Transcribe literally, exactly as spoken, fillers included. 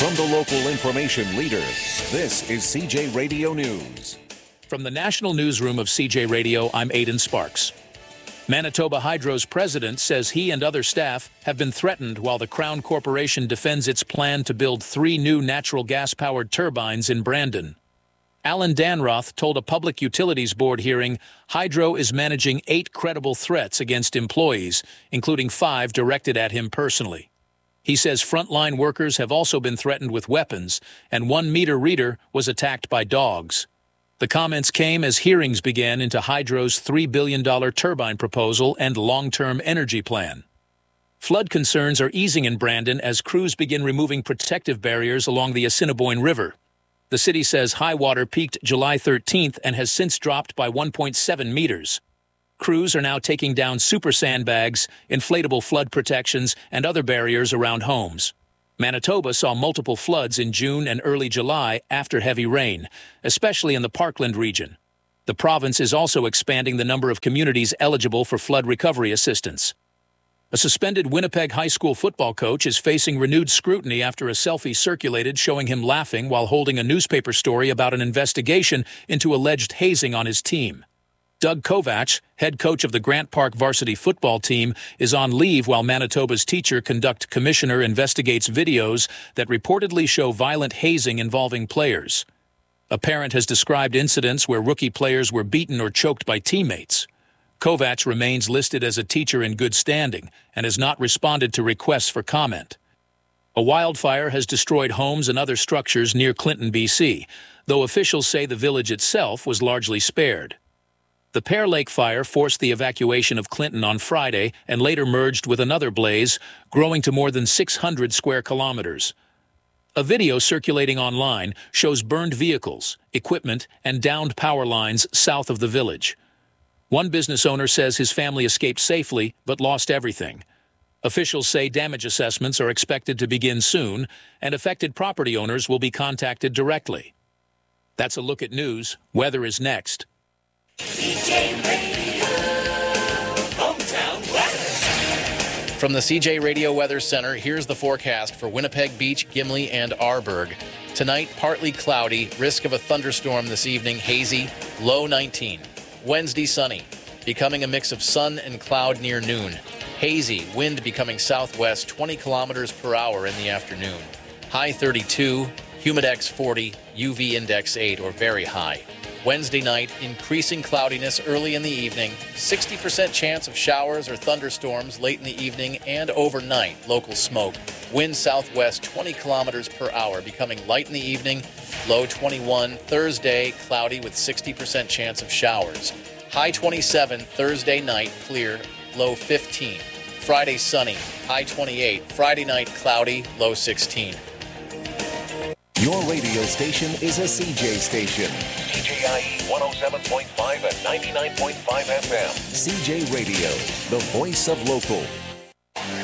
From the local information leader, this is C J Radio News. From the National Newsroom of C J Radio, I'm Aidan Sparks. Manitoba Hydro's president says he and other staff have been threatened while the Crown Corporation defends its plan to build three new natural gas-powered turbines in Brandon. Alan Danroth told a Public Utilities Board hearing Hydro is managing eight credible threats against employees, including five directed at him personally. He says frontline workers have also been threatened with weapons, and one meter reader was attacked by dogs. The comments came as hearings began into Hydro's three billion dollars turbine proposal and long-term energy plan. Flood concerns are easing in Brandon as crews begin removing protective barriers along the Assiniboine River. The city says high water peaked July thirteenth and has since dropped by one point seven meters. Crews are now taking down super sandbags, inflatable flood protections, and other barriers around homes. Manitoba saw multiple floods in June and early July after heavy rain, especially in the Parkland region. The province is also expanding the number of communities eligible for flood recovery assistance. A suspended Winnipeg high school football coach is facing renewed scrutiny after a selfie circulated showing him laughing while holding a newspaper story about an investigation into alleged hazing on his team. Doug Kovach, head coach of the Grant Park varsity football team, is on leave while Manitoba's teacher conduct commissioner investigates videos that reportedly show violent hazing involving players. A parent has described incidents where rookie players were beaten or choked by teammates. Kovach remains listed as a teacher in good standing and has not responded to requests for comment. A wildfire has destroyed homes and other structures near Clinton, B C, though officials say the village itself was largely spared. The Pear Lake fire forced the evacuation of Clinton on Friday and later merged with another blaze, growing to more than six hundred square kilometers. A video circulating online shows burned vehicles, equipment, and downed power lines south of the village. One business owner says his family escaped safely but lost everything. Officials say damage assessments are expected to begin soon, and affected property owners will be contacted directly. That's a look at news. Weather is next. C J Radio Hometown Weather. From the C J Radio Weather Center, here's the forecast for Winnipeg Beach, Gimli, and Arborg. Tonight, partly cloudy, risk of a thunderstorm this evening, hazy, low nineteen. Wednesday, sunny, becoming a mix of sun and cloud near noon. Hazy, wind becoming southwest, twenty kilometers per hour in the afternoon. High thirty-two, humidex forty, U V index eight or very high. Wednesday night, increasing cloudiness early in the evening, sixty percent chance of showers or thunderstorms late in the evening and overnight, local smoke. Wind southwest twenty kilometers per hour, becoming light in the evening, low twenty-one. Thursday, cloudy with sixty percent chance of showers. High twenty-seven, Thursday night, clear, low fifteen. Friday, sunny, high twenty-eight. Friday night, cloudy, low sixteen. Your radio station is a C J station. C J I E one oh seven point five and ninety-nine point five F M. C J Radio, the voice of local.